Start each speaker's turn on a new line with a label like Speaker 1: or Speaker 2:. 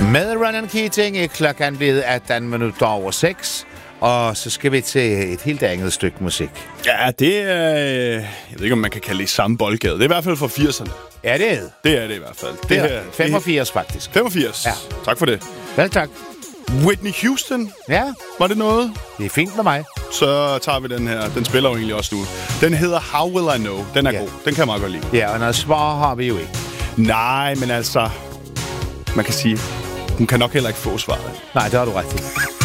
Speaker 1: Med Ronan Keating klokken blevet 6:18, og så skal vi til et helt andet stykke musik.
Speaker 2: Ja, det er... Jeg ved ikke, om man kan kalde det samme boldgade. Det er i hvert fald fra 80'erne.
Speaker 1: Ja, det er det.
Speaker 2: Det er det i hvert fald.
Speaker 1: Det er 85 faktisk.
Speaker 2: 85?
Speaker 1: Ja.
Speaker 2: Tak for det.
Speaker 1: Vel tak.
Speaker 2: Whitney Houston?
Speaker 1: Ja.
Speaker 2: Var det noget?
Speaker 1: Det er fint med mig.
Speaker 2: Så tager vi den her. Den spiller jo egentlig også nu. Den hedder How Will I Know. Den er god. Den kan jeg meget godt lide.
Speaker 1: Ja, og noget svar har vi jo ikke.
Speaker 2: Nej, men altså... Man kan sige, hun kan nok heller ikke få svaret.
Speaker 1: Nej, det har du ret i.